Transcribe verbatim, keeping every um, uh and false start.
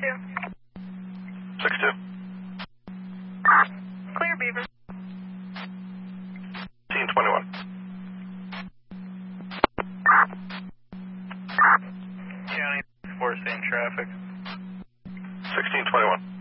two. six two. Clear, Beaver. fifteen twenty-one. County four, same traffic. sixteen twenty-one.